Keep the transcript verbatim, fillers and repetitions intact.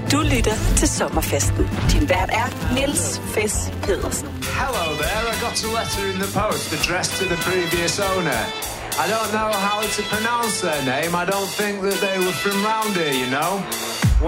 Du lytter til Sommerfesten. Din vært er Niels Fes Pedersen. Hello there, I got a letter in the post addressed to the previous owner. I don't know how to pronounce their name. I don't think that they were from round here, you know.